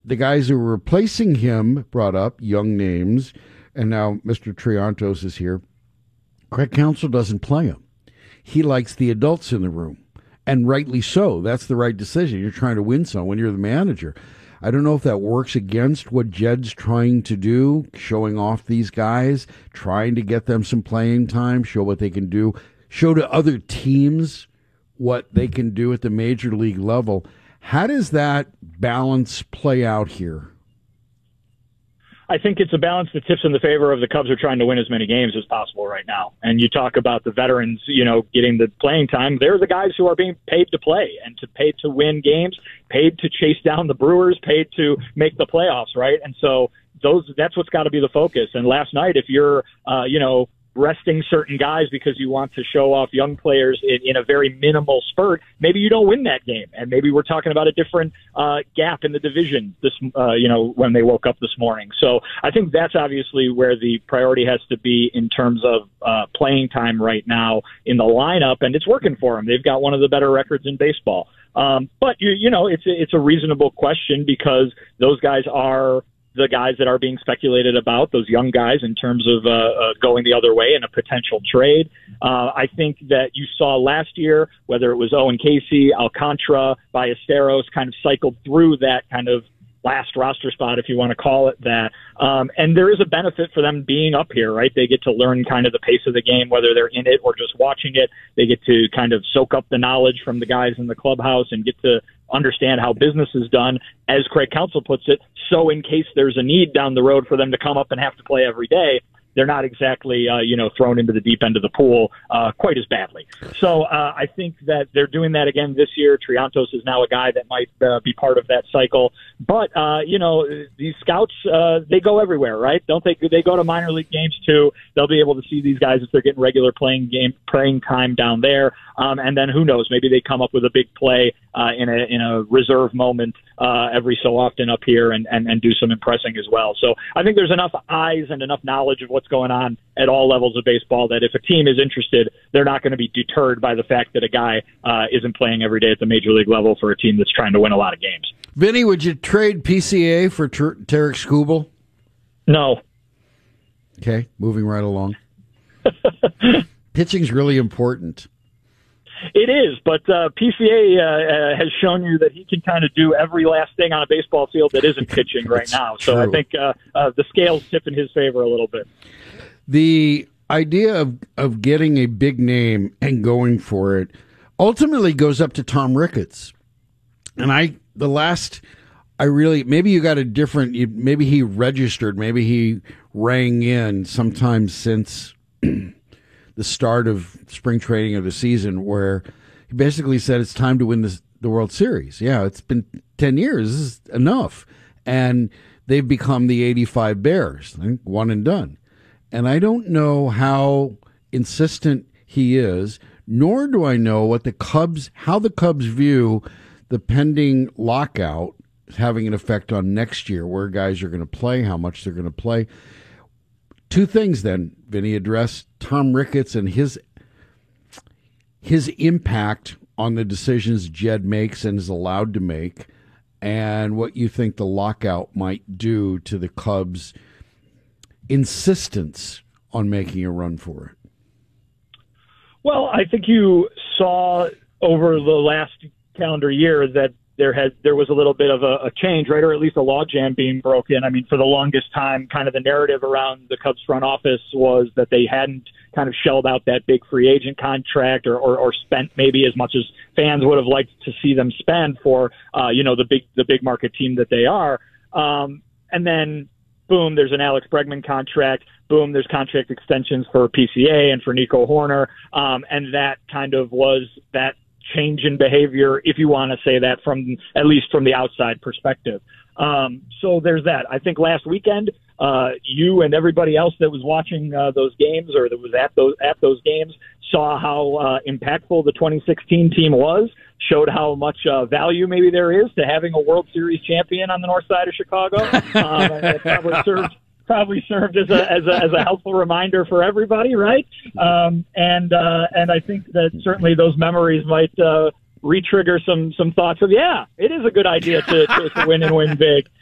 the guys who were replacing him brought up young names, and now Mr. Triantos is here. Craig Counsell doesn't play him. He likes the adults in the room, and rightly so. That's the right decision. You're trying to win some when you're the manager. I don't know if that works against what Jed's trying to do, showing off these guys, trying to get them some playing time, show what they can do, show to other teams what they can do at the major league level. How does that balance play out here? I think it's a balance that tips in the favor of the Cubs are trying to win as many games as possible right now. And you talk about the veterans, getting the playing time. They're the guys who are being paid to play and paid to win games, paid to chase down the Brewers, paid to make the playoffs, right? And so that's what's got to be the focus. And last night, if you're, resting certain guys because you want to show off young players in a very minimal spurt, maybe you don't win that game. And maybe we're talking about a different gap in the division when they woke up this morning. So I think that's obviously where the priority has to be in terms of playing time right now in the lineup, and it's working for them. They've got one of the better records in baseball. But it's a reasonable question because those guys are the guys that are being speculated about, those young guys, in terms of going the other way in a potential trade. I think that you saw last year, whether it was Owen Casey, Alcantara, Ballesteros, kind of cycled through that kind of last roster spot, if you want to call it that. And there is a benefit for them being up here, right? They get to learn kind of the pace of the game, whether they're in it or just watching it. They get to kind of soak up the knowledge from the guys in the clubhouse and get to understand how business is done, as Craig Counsell puts it. So in case there's a need down the road for them to come up and have to play every day, they're not exactly, thrown into the deep end of the pool quite as badly. So I think that they're doing that again this year. Triantos is now a guy that might be part of that cycle. But, these scouts, they go everywhere, right? Don't they? They go to minor league games, too. They'll be able to see these guys if they're getting regular playing time down there. And then who knows? Maybe they come up with a big play in a reserve moment every so often up here and do some impressing as well. So I think there's enough eyes and enough knowledge of what's going on at all levels of baseball that if a team is interested, they're not going to be deterred by the fact that a guy isn't playing every day at the major league level for a team that's trying to win a lot of games. Vinny, would you trade PCA for Tarek Skubal? No. Okay, moving right along. Pitching's really important. It is, but PCA has shown you that he can kind of do every last thing on a baseball field that isn't pitching right now. So true. I think the scales tip in his favor a little bit. The idea of getting a big name and going for it ultimately goes up to Tom Ricketts. And maybe you got a different, maybe he registered, maybe he rang in sometime since the start of spring training of the season, where he basically said it's time to win the World Series. Yeah, it's been 10 years. This is enough. And they've become the 85 Bears, one and done. And I don't know how insistent he is, nor do I know how the Cubs view the pending lockout having an effect on next year, where guys are going to play, how much they're going to play. Two things then, Vinny, address Tom Ricketts and his impact on the decisions Jed makes and is allowed to make, and what you think the lockout might do to the Cubs' insistence on making a run for it. Well, I think you saw over the last calendar year that there was a little bit of a change, right, or at least a logjam being broken. I mean, for the longest time, kind of the narrative around the Cubs front office was that they hadn't kind of shelled out that big free agent contract or spent maybe as much as fans would have liked to see them spend for, the big market team that they are. And then, boom, there's an Alex Bregman contract. Boom, there's contract extensions for PCA and for Nico Horner. And that kind of was that change in behavior, if you want to say that, at least from the outside perspective. So there's that. I think last weekend, you and everybody else that was watching those games or that was at those games saw how impactful the 2016 team was, showed how much value maybe there is to having a World Series champion on the north side of Chicago. And it probably served as a helpful reminder for everybody, right? And I think that certainly those memories might re-trigger some thoughts of, yeah, it is a good idea to win and win big.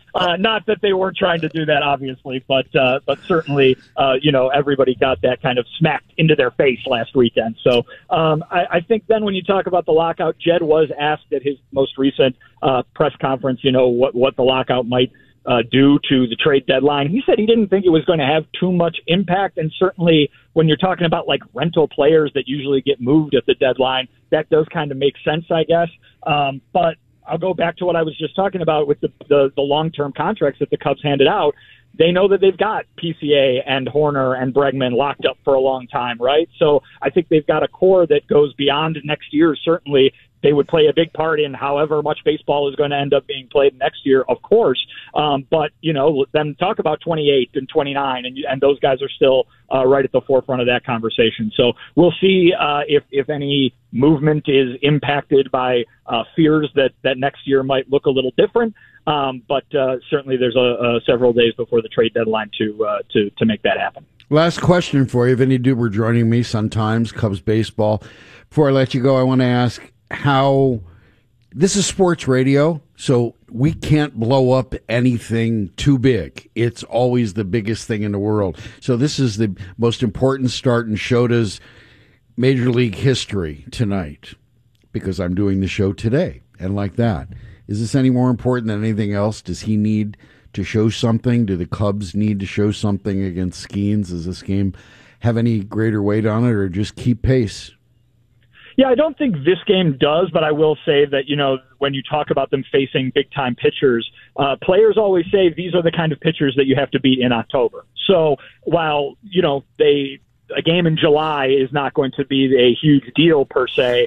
Not that they weren't trying to do that, obviously, but certainly, everybody got that kind of smacked into their face last weekend. So I think then when you talk about the lockout, Jed was asked at his most recent press conference, what the lockout might due to the trade deadline. He said he didn't think it was going to have too much impact, and certainly when you're talking about like rental players that usually get moved at the deadline, that does kind of make sense, I guess. But I'll go back to what I was just talking about with the long-term contracts that the Cubs handed out. They know that they've got PCA and Horner and Bregman locked up for a long time, right? So I think they've got a core that goes beyond next year. Certainly, they would play a big part in however much baseball is going to end up being played next year, of course. But, then talk about 28 and 29, and those guys are still right at the forefront of that conversation. So we'll see if any movement is impacted by fears that next year might look a little different. But certainly there's several days before the trade deadline to make that happen. Last question for you. Vinny Duber joining me, Sun-Times, Cubs baseball. Before I let you go, I want to ask how this is sports radio, so we can't blow up anything too big. It's always the biggest thing in the world. So this is the most important start in Shota's Major League history tonight, because I'm doing the show today. And like that, is this any more important than anything else? Does he need to show something? Do the Cubs need to show something against Skeens? Does this game have any greater weight on it, or just keep pace? Yeah, I don't think this game does, but I will say that, when you talk about them facing big-time pitchers, players always say these are the kind of pitchers that you have to beat in October. So while, a game in July is not going to be a huge deal per se,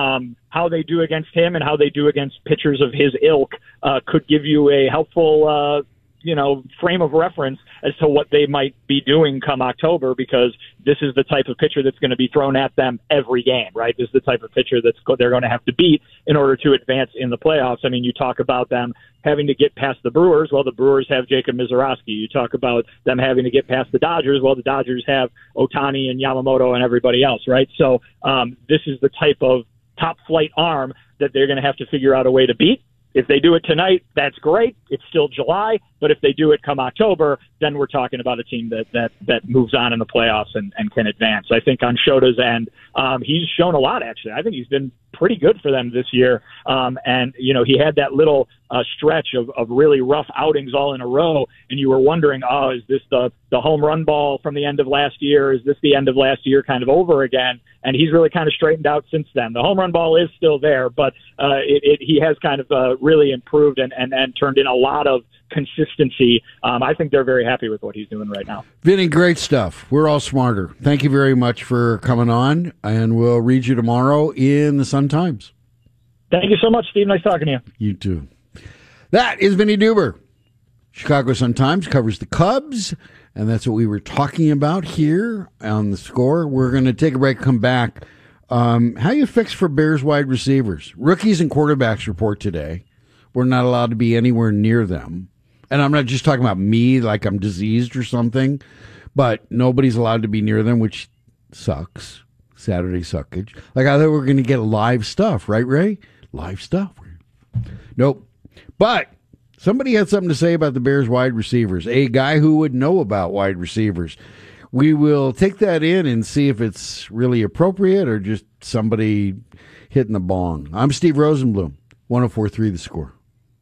how they do against him and how they do against pitchers of his ilk could give you a helpful frame of reference as to what they might be doing come October, because this is the type of pitcher that's going to be thrown at them every game, right? This is the type of pitcher they're going to have to beat in order to advance in the playoffs. I mean, you talk about them having to get past the Brewers. Well, the Brewers have Jacob Mizorowski. You talk about them having to get past the Dodgers. Well, the Dodgers have Ohtani and Yamamoto and everybody else, right? So this is the type of top flight arm that they're going to have to figure out a way to beat. If they do it tonight, that's great. It's still July, but if they do it come October, then we're talking about a team that moves on in the playoffs and can advance. I think on Shota's end, he's shown a lot, actually. I think he's been pretty good for them this year. And he had that little stretch of really rough outings all in a row, and you were wondering, is this the home run ball from the end of last year? Is this the end of last year kind of over again? And he's really kind of straightened out since then. The home run ball is still there, but he has kind of really improved and turned in a lot of consistency. I think they're very happy with what he's doing right now. Vinny, great stuff. We're all smarter. Thank you very much for coming on, and we'll read you tomorrow in the Sun-Times. Thank you so much, Steve. Nice talking to you. You too. That is Vinny Duber. Chicago Sun-Times covers the Cubs, and that's what we were talking about here on The Score. We're going to take a break, come back. How you fix for Bears wide receivers? Rookies and quarterbacks report today. We're not allowed to be anywhere near them. And I'm not just talking about me like I'm diseased or something, but nobody's allowed to be near them, which sucks. Saturday suckage. Like, I thought we were going to get live stuff, right, Ray? Live stuff. Nope. But somebody had something to say about the Bears wide receivers, a guy who would know about wide receivers. We will take that in and see if it's really appropriate or just somebody hitting the bong. I'm Steve Rosenblum, 104.3 The Score.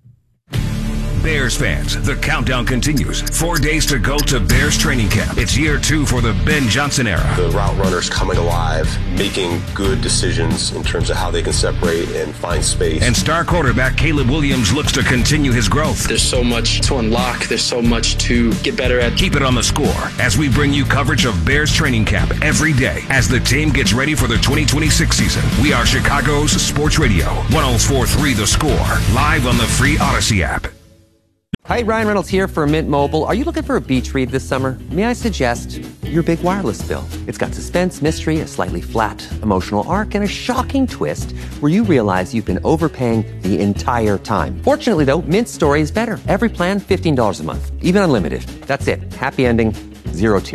Bears fans, the countdown continues. 4 days to go to Bears training camp. It's year 2 for the Ben Johnson era. The route runners coming alive, making good decisions in terms of how they can separate and find space. And star quarterback Caleb Williams looks to continue his growth. There's so much to unlock. There's so much to get better at. Keep it on The Score as we bring you coverage of Bears training camp every day as the team gets ready for the 2026 season. We are Chicago's sports radio, 104.3 The Score, live on the free Odyssey app. Hi, Ryan Reynolds here for Mint Mobile. Are you looking for a beach read this summer? May I suggest your big wireless bill? It's got suspense, mystery, a slightly flat emotional arc, and a shocking twist where you realize you've been overpaying the entire time. Fortunately, though, Mint's story is better. Every plan, $15 a month, even unlimited. That's it. Happy ending, zero tears.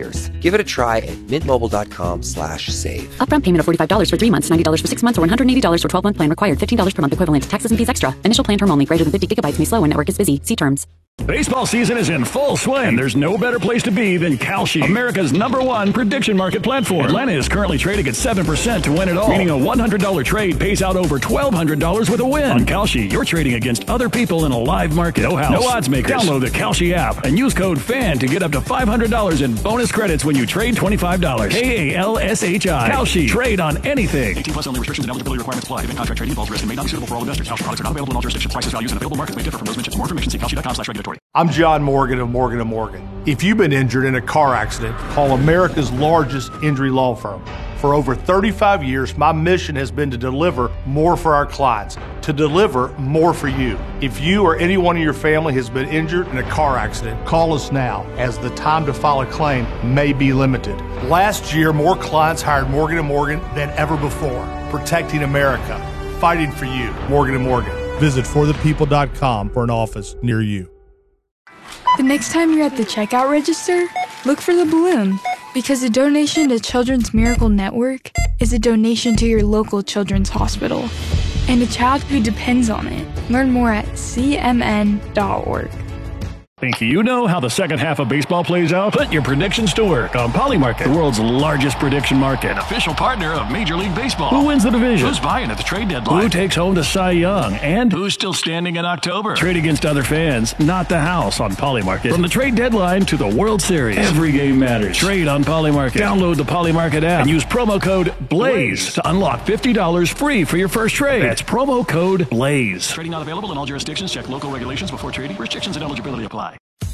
Give it a try at mintmobile.com/save. Upfront payment of $45 for 3 months, $90 for 6 months, or $180 for 12-month plan required. $15 per month equivalent. Taxes and fees extra. Initial plan term only. Greater than 50 gigabytes may slow when network is busy. See terms. Baseball season is in full swing, and there's no better place to be than Kalshi, America's #1 prediction market platform. Atlanta is currently trading at 7% to win it all, meaning a $100 trade pays out over $1,200 with a win. On Kalshi, you're trading against other people in a live market. No house, no odds makers. Download the Kalshi app and use code FAN to get up to $500 in bonus credits when you trade $25. KALSHI. Kalshi. Trade on anything. 18 plus only. Restrictions and eligibility requirements apply. Event contract trading involves risk and may not be suitable for all investors. Kalshi products are not available in all jurisdictions. Prices, values, and available markets may differ from those mentioned. For more information, see kalshi.com/regulatory. I'm John Morgan of Morgan & Morgan. If you've been injured in a car accident, call America's largest injury law firm. For over 35 years, my mission has been to deliver more for our clients, to deliver more for you. If you or anyone in your family has been injured in a car accident, call us now, as the time to file a claim may be limited. Last year, more clients hired Morgan & Morgan than ever before, protecting America, fighting for you. Morgan & Morgan. Visit forthepeople.com for an office near you. The next time you're at the checkout register, look for the balloon, because a donation to Children's Miracle Network is a donation to your local children's hospital and a child who depends on it. Learn more at cmn.org. Think you know how the second half of baseball plays out? Put your predictions to work on Polymarket, the world's largest prediction market. An official partner of Major League Baseball. Who wins the division? Who's buying at the trade deadline? Who takes home the Cy Young? And who's still standing in October? Trade against other fans, not the house on Polymarket. From the trade deadline to the World Series, every game matters. Trade on Polymarket. Download the Polymarket app and use promo code BLAZE to unlock $50 free for your first trade. That's promo code BLAZE. Trading not available in all jurisdictions. Check local regulations before trading. Restrictions and eligibility apply.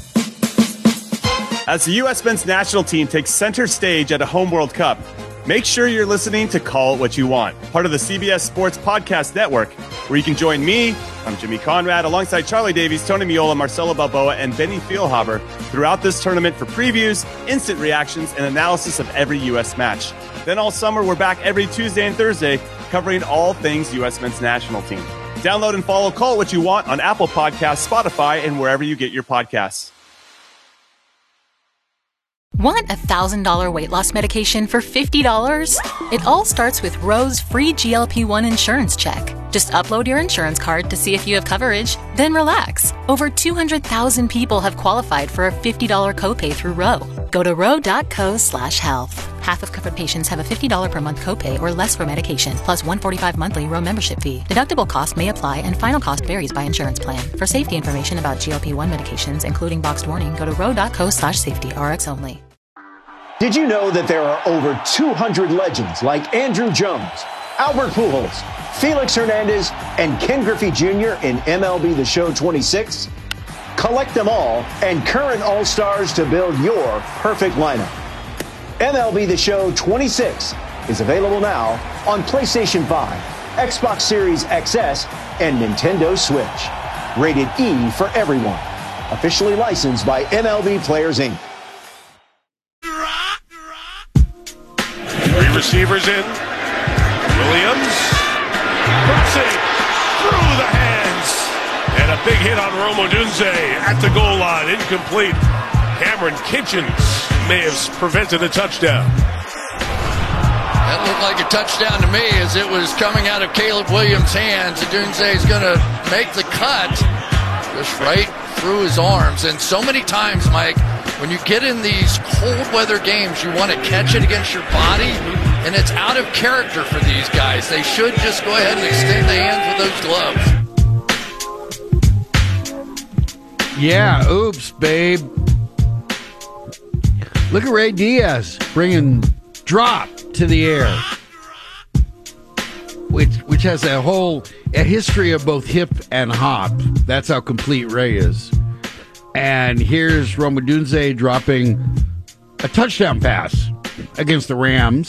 As the U.S. men's national team takes center stage at a home World Cup, make sure you're listening to Call It What You Want, part of the CBS Sports Podcast Network, where you can join me, I'm Jimmy Conrad, alongside Charlie Davies, Tony Miola, Marcelo Balboa, and Benny Feilhaber throughout this tournament for previews, instant reactions, and analysis of every U.S. match. Then all summer, we're back every Tuesday and Thursday covering all things U.S. men's national team. Download and follow Call It What You Want on Apple Podcasts, Spotify, and wherever you get your podcasts. Want $1,000 weight loss medication for $50? It all starts with Roe's free GLP-1 insurance check. Just upload your insurance card to see if you have coverage, then relax. Over 200,000 people have qualified for a $50 copay through Roe. Go to roe.co/health. Half of covered patients have a $50 per month copay or less for medication, plus $145 monthly Roe membership fee. Deductible cost may apply and final cost varies by insurance plan. For safety information about GLP-1 medications, including boxed warning, go to roe.co/safety, RX only. Did you know that there are over 200 legends like Andrew Jones, Albert Pujols, Felix Hernandez, and Ken Griffey Jr. in MLB The Show 26? Collect them all and current All-Stars to build your perfect lineup. MLB The Show 26 is available now on PlayStation 5, Xbox Series XS, and Nintendo Switch. Rated E for everyone. Officially licensed by MLB Players, Inc. Three receivers in. Williams crossing through the hands. And a big hit on Rome Odunze at the goal line. Incomplete. Cameron Kitchens may have prevented a touchdown. That looked like a touchdown to me as it was coming out of Caleb Williams' hands. Odunze is going to make the cut just right through his arms. And so many times, Mike, when you get in these cold weather games, you want to catch it against your body, and it's out of character for these guys. They should just go ahead and extend the hands with those gloves. Yeah, oops, babe. Look at Ray Diaz bringing drop to the air, which has a history of both hip and hop. That's how complete Ray is. And here's Rome Odunze dropping a touchdown pass against the Rams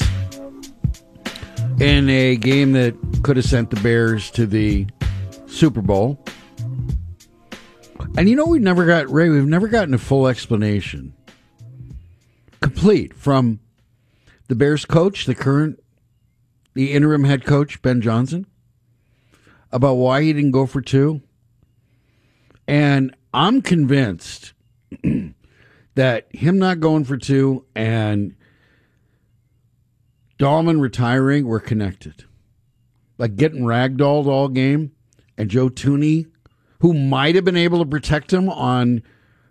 in a game that could have sent the Bears to the Super Bowl. And you know, we've never gotten a full explanation, complete, from the Bears coach, the interim head coach, Ben Johnson, about why he didn't go for two. And I'm convinced that him not going for 2 and Dahlman retiring were connected. Like getting ragdolled all game, and Joe Thuney, who might have been able to protect him on